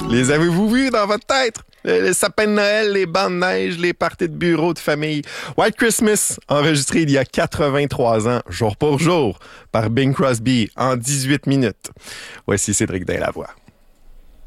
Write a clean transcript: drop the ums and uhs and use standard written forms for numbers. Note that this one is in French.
Les avez-vous vus dans votre tête? Les sapins de Noël, les bancs de neige, les parties de bureau de famille. White Christmas, enregistré il y a 83 ans, jour pour jour, par Bing Crosby, en 18 minutes. Voici Cédric Daye-Lavoie.